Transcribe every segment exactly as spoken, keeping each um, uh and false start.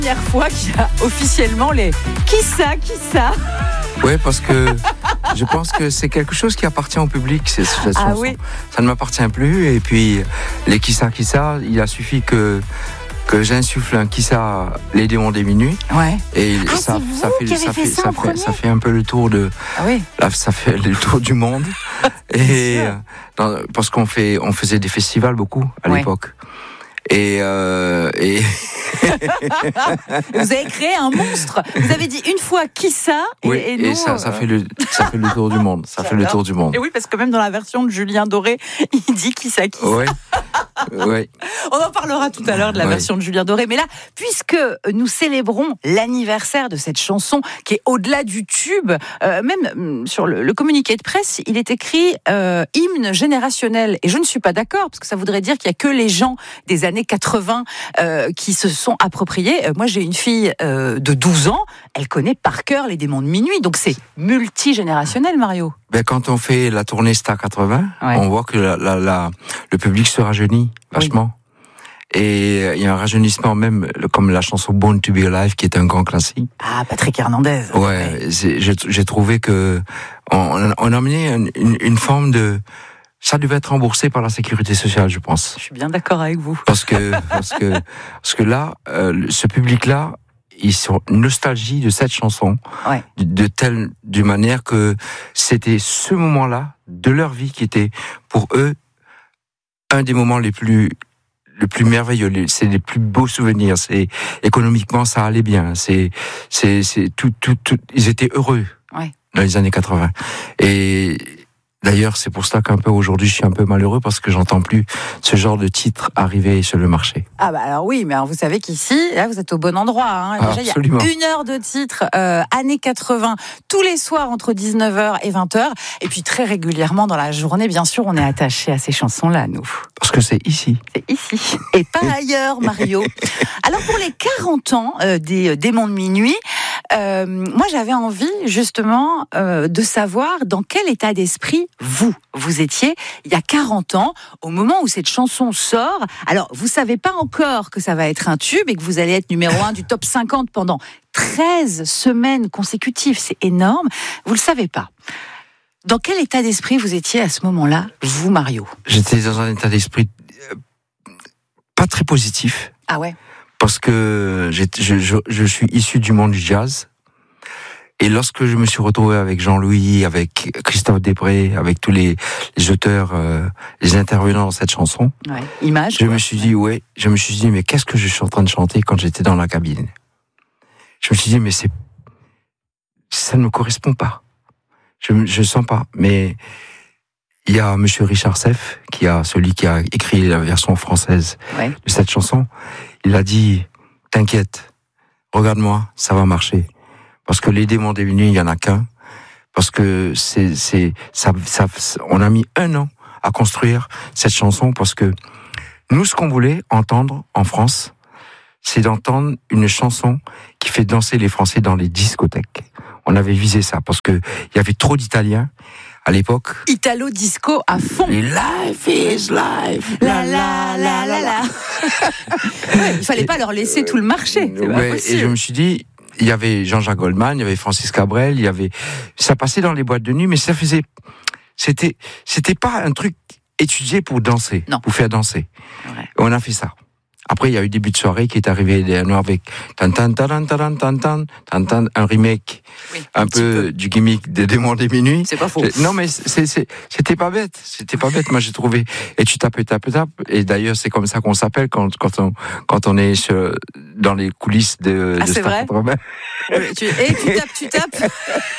Première fois qu'il y a officiellement les qui ça, qui ça. Oui, parce que je pense que c'est quelque chose qui appartient au public, cette chanson. Ah oui. Ça ne m'appartient plus. Et puis, les qui ça, qui ça, il a suffi que, que j'insuffle un qui ça, les démons des minuit. Ouais. Et ah, ça, c'est ça, vous fait, qui avez ça, fait fait, ça ça, en fait, premier. ça fait un peu le tour de. Ah oui. Là, ça fait le tour du monde. Et euh, dans, parce qu'on fait, on faisait des festivals beaucoup à Ouais. l'époque. Et, euh, et... Vous avez créé un monstre. Vous avez dit une fois qui ça et, oui, et, et nous, ça, ça euh... fait le, ça fait le tour du monde. Ça fait le tour du monde. Et oui, parce que même dans la version de Julien Doré, il dit qui ça, qui ça. Oui. Oui. On en parlera tout à l'heure de la oui. version de Julien Doré. Mais là, puisque nous célébrons l'anniversaire de cette chanson qui est au-delà du tube, euh, même sur le, le communiqué de presse, il est écrit euh, hymne générationnel. Et je ne suis pas d'accord, parce que ça voudrait dire qu'il n'y a que les gens des années quatre-vingts euh, qui se sont appropriés. Euh, moi, j'ai une fille euh, de douze ans, elle connaît par cœur les démons de minuit. Donc c'est multigénérationnel, Mario. Ben, quand on fait la tournée Star quatre-vingts, Ouais. on voit que la, la, la, le public se rajeunit vachement. Oui. Et il y a un rajeunissement même, comme la chanson Born to be Alive, qui est un grand classique. Ah, Patrick Hernandez. Ouais, ouais. j'ai, j'ai trouvé que on, on a amené une, une, une forme de... Ça devait être remboursé par la sécurité sociale, je pense. Je suis bien d'accord avec vous. Parce que, parce que, parce que là, euh, ce public-là, ils sont nostalgie de cette chanson, ouais. de, de telle d'une manière que c'était ce moment-là de leur vie qui était pour eux un des moments les plus le plus merveilleux, c'est les plus beaux souvenirs. C'est économiquement ça allait bien. C'est c'est c'est tout tout tout. Ils étaient heureux ouais. dans les années quatre-vingts. Et d'ailleurs, c'est pour cela qu'un peu aujourd'hui, je suis un peu malheureux parce que j'entends plus ce genre de titre arriver sur le marché. Ah bah alors oui, mais alors vous savez qu'ici, là, vous êtes au bon endroit. Hein. Ah, déjà, absolument. Il y a une heure de titres euh, années quatre-vingts, tous les soirs entre dix-neuf heures et vingt heures. Et puis très régulièrement dans la journée, bien sûr, on est attaché à ces chansons-là, nous. Parce que c'est ici. C'est ici. Et pas ailleurs, Mario. Alors pour les quarante ans euh, des euh, Démons de minuit, euh, moi j'avais envie justement euh, de savoir dans quel état d'esprit vous, vous étiez il y a quarante ans, au moment où cette chanson sort. Alors, vous savez pas encore que ça va être un tube et que vous allez être numéro un du top cinquante pendant treize semaines consécutives. C'est énorme. Vous le savez pas. Dans quel état d'esprit vous étiez à ce moment-là, vous, Mario ? J'étais dans un état d'esprit euh, pas très positif. Ah ouais ? Parce que je, je, je suis issu du monde du jazz. Et lorsque je me suis retrouvé avec Jean-Louis, avec Christophe Desprez, avec tous les, les auteurs, euh, les intervenants dans cette chanson, ouais. Image, je quoi. me suis dit, ouais, je me suis dit, mais qu'est-ce que je suis en train de chanter quand j'étais dans la cabine ? Je me suis dit, mais c'est, ça ne me correspond pas. Je, je sens pas. Mais il y a Monsieur Richard Seff, qui a celui qui a écrit la version française ouais. de cette chanson. Il a dit, t'inquiète, regarde-moi, ça va marcher. Parce que les démons des minuit, il y en a qu'un. Parce que c'est, c'est, ça, ça, on a mis un an à construire cette chanson parce que nous, ce qu'on voulait entendre en France, c'est d'entendre une chanson qui fait danser les Français dans les discothèques. On avait visé ça parce que il y avait trop d'Italiens à l'époque. Italo disco à fond. Et life is life. La la la la la. Ouais, il fallait pas leur laisser tout le marché. C'est ouais, pas possible. Et je me suis dit. Il y avait Jean-Jacques Goldman, il y avait Francis Cabrel, il y avait, ça passait dans les boîtes de nuit, mais ça faisait, c'était, c'était pas un truc étudié pour danser, non. pour faire danser. Ouais. On a fait ça. Après, il y a eu Début de soirée qui est arrivé avec tan tan tan tan tan tan tan tan un remake, oui, un, un peu, peu du gimmick des Démons des minuit. C'est pas faux. Non, mais c'est, c'est, c'était pas bête, c'était pas bête. Moi, j'ai trouvé. Et tu tapes, tapes, tapes. Et d'ailleurs, c'est comme ça qu'on s'appelle quand quand on quand on est sur, dans les coulisses de. Ah, de c'est Star vrai. quatre-vingts. tu, et tu tapes, tu tapes.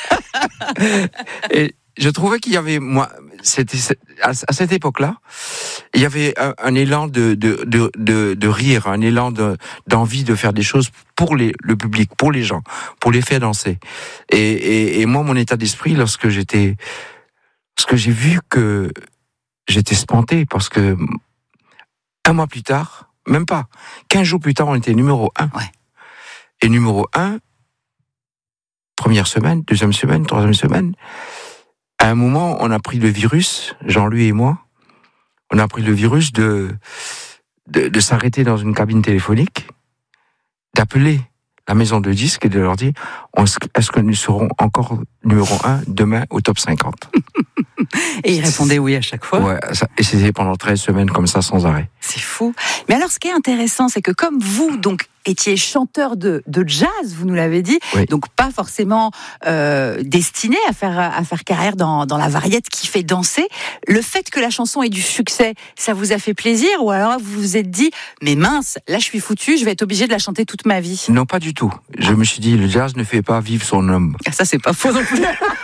Et je trouvais qu'il y avait, moi, c'était, à cette époque-là, il y avait un, un élan de, de, de, de, de rire, un élan de, d'envie de faire des choses pour les, le public, pour les gens, pour les faire danser. Et, et, et moi, mon état d'esprit, lorsque j'étais, lorsque j'ai vu que j'étais spanté, parce que un mois plus tard, même pas, quinze jours plus tard, on était numéro un. Ouais. Et numéro un, première semaine, deuxième semaine, troisième semaine, à un moment, on a pris le virus, Jean-Louis et moi, on a pris le virus de, de, de s'arrêter dans une cabine téléphonique, d'appeler la maison de disques et de leur dire est-ce que nous serons encore numéro un demain au top cinquante? Et ils répondaient oui à chaque fois. Ouais, ça, et c'était pendant treize semaines comme ça sans arrêt. C'est fou. Mais alors, ce qui est intéressant, c'est que comme vous, donc, étiez chanteur de, de jazz, vous nous l'avez dit, oui. donc pas forcément euh, destiné à faire, à faire carrière dans, dans la variété qui fait danser, le fait que la chanson ait du succès, ça vous a fait plaisir? Ou alors vous vous êtes dit, mais mince, là je suis foutu, je vais être obligé de la chanter toute ma vie? Non, pas du tout. Je ah. me suis dit, le jazz ne fait pas vivre son homme. Ah, ça, c'est pas faux non plus.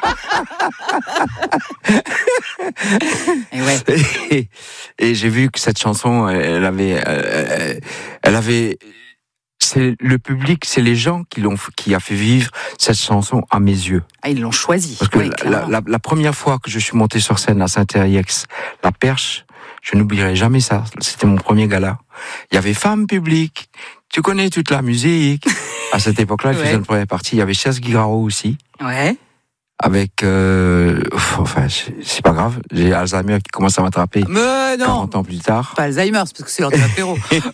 et, ouais. et, et j'ai vu que cette chanson, elle avait, elle, elle avait, c'est le public, c'est les gens qui l'ont, qui a fait vivre cette chanson à mes yeux. Ah, ils l'ont choisi. Parce que oui, la, la, la première fois que je suis monté sur scène à Saint-Thierry-Ex, La Perche, je n'oublierai jamais ça. C'était mon premier gala. Il y avait Femme publique. Tu connais toute la musique. À cette époque-là, je ouais. faisais une première partie. Il y avait Chess Guirao aussi. Ouais. Avec, euh, enfin, c'est pas grave, j'ai Alzheimer qui commence à m'attraper Mais non, quarante ans plus tard. Pas Alzheimer, c'est parce que c'est l'heure de l'apéro.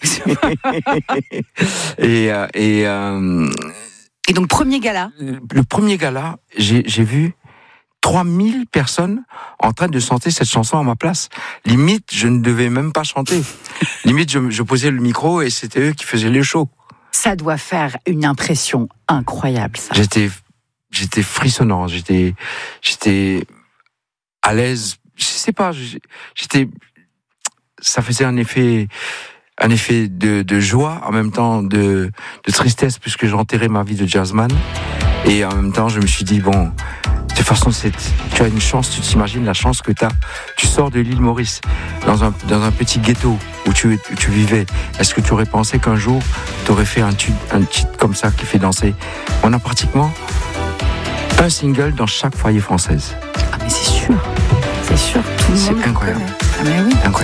et, euh, et, euh, et donc, premier gala. Le premier gala, j'ai, j'ai vu trois mille personnes en train de chanter cette chanson à ma place. Limite, je ne devais même pas chanter. Limite, je, je posais le micro et c'était eux qui faisaient le show. Ça doit faire une impression incroyable, ça. J'étais J'étais frissonnant, j'étais, j'étais à l'aise. Je sais pas, j'étais. Ça faisait un effet, un effet de, de joie, en même temps de, de tristesse, puisque j'enterrais ma vie de jazzman. Et en même temps, je me suis dit bon, de toute façon, c'est, tu as une chance. Tu t'imagines la chance que t'as. Tu sors de l'île Maurice, dans un dans un petit ghetto où tu où tu vivais. Est-ce que tu aurais pensé qu'un jour, tu aurais fait un tube, un titre comme ça qui fait danser? On a pratiquement un single dans chaque foyer française. Ah mais c'est sûr, c'est sûr, tout le monde. C'est incroyable. Ah mais oui. Incroyable.